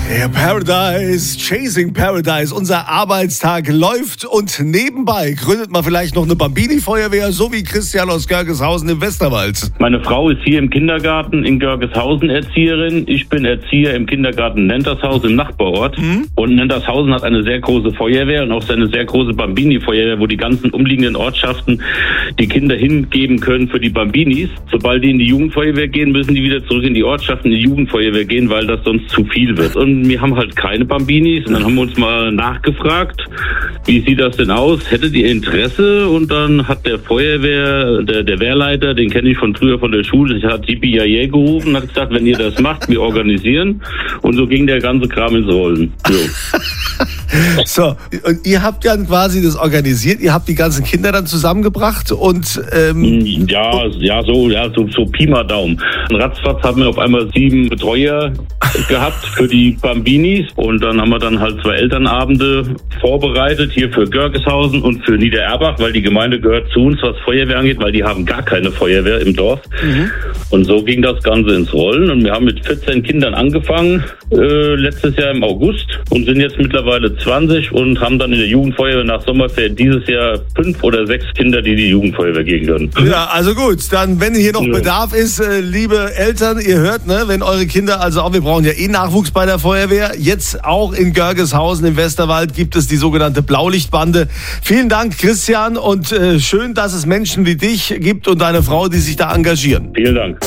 Ja, Paradise, Chasing Paradise, unser Arbeitstag läuft und nebenbei gründet man vielleicht noch eine Bambini-Feuerwehr, so wie Christian aus Görgeshausen im Westerwald. Meine Frau ist hier im Kindergarten in Görgeshausen Erzieherin. Ich bin Erzieher im Kindergarten Nentershaus im Nachbarort. Und Nentershausen hat eine sehr große Feuerwehr und auch eine sehr große Bambini-Feuerwehr, wo die ganzen umliegenden Ortschaften die Kinder hingeben können für die Bambinis. Sobald die in die Jugendfeuerwehr gehen, müssen die wieder zurück in die Ortschaften in die Jugendfeuerwehr gehen, weil das sonst zu viel wird. Und wir haben halt keine Bambinis und dann haben wir uns mal nachgefragt, wie sieht das denn aus? Hättet ihr Interesse? Und dann hat der Feuerwehr, der Wehrleiter, den kenne ich von früher von der Schule, der hat Yippie Yay gerufen und hat gesagt, wenn ihr das macht, wir organisieren. Und so ging der ganze Kram ins Rollen. So, und ihr habt dann quasi das organisiert, ihr habt die ganzen Kinder dann zusammengebracht und so Pi mal Daumen. Ratzfatz haben wir auf einmal 7 Betreuer gehabt für die Bambinis und dann haben wir dann halt 2 Elternabende vorbereitet, hier für Görgeshausen und für Niedererbach, weil die Gemeinde gehört zu uns, was Feuerwehr angeht, weil die haben gar keine Feuerwehr im Dorf. Und so ging das Ganze ins Rollen und wir haben mit 14 Kindern angefangen, letztes Jahr im August und sind jetzt mittlerweile 20 und haben dann in der Jugendfeuerwehr nach Sommerferien dieses Jahr 5 oder 6 Kinder, die die Jugendfeuerwehr gehen können. Ja, also gut, dann wenn hier noch Bedarf ist, liebe Eltern, ihr hört, ne, wenn eure Kinder, also auch, wir brauchen ja Nachwuchs bei der Feuerwehr, jetzt auch in Görgeshausen im Westerwald gibt es die sogenannte Blaulichtbande. Vielen Dank, Christian, und schön, dass es Menschen wie dich gibt und deine Frau, die sich da engagieren. Vielen Dank.